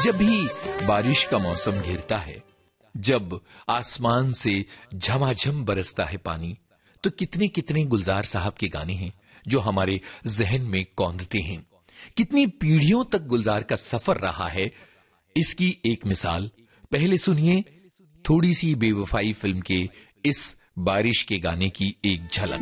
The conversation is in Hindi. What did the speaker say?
जब भी बारिश का मौसम घिरता है, जब आसमान से झमाझम बरसता है पानी, तो कितने कितने गुलजार साहब के गाने हैं जो हमारे जहन में कौंधते हैं। कितनी पीढ़ियों तक गुलजार का सफर रहा है, इसकी एक मिसाल पहले सुनिए। थोड़ी सी बेवफाई फिल्म के इस बारिश के गाने की एक झलक।